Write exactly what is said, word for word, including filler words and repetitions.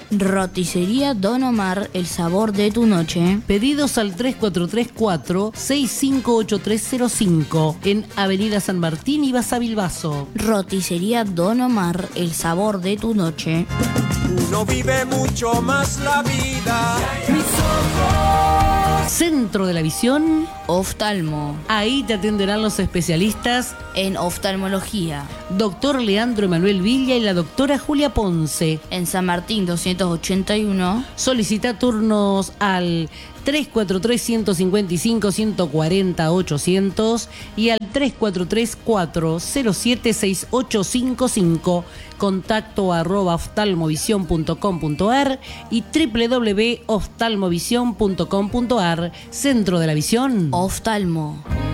Roticería Don Omar, el sabor de tu noche. Pedidos al tres cuatro tres cuatro, seis cinco ocho tres cero cinco en Avenida San Martín y Basavilbaso. Roticería Don Omar, el sabor de tu noche. Uno vive mucho más la vida. Mis ojos. Centro de la Visión. Oftalmo. Ahí te atenderán los especialistas en oftalmología. Doctor Leandro Emanuel Villa y la doctora Julia Ponce. En San Martín doscientos ochenta y uno. Solicita turnos al tres cuatro tres, ciento cincuenta y cinco, ciento cuarenta, ochocientos y al tres cuatro tres cuatro cero siete seis ocho cinco cinco. Contacto arroba oftalmovisión punto com punto ar y doble u doble u doble u punto oftalmovisión punto com punto ar. Centro de la Visión. Oftalmo.